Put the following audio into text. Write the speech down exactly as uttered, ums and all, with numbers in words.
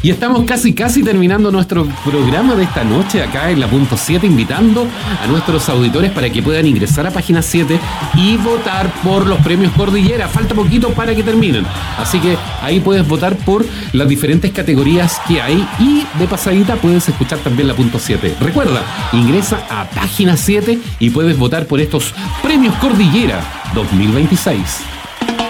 Y estamos casi casi terminando nuestro programa de esta noche acá en la punto siete, invitando a nuestros auditores para que puedan ingresar a página siete y votar por los premios Cordillera. Falta poquito para que terminen, así que ahí puedes votar por las diferentes categorías que hay y de pasadita puedes escuchar también la punto siete. Recuerda, ingresa a página siete y puedes votar por estos premios Cordillera dos mil veintiséis.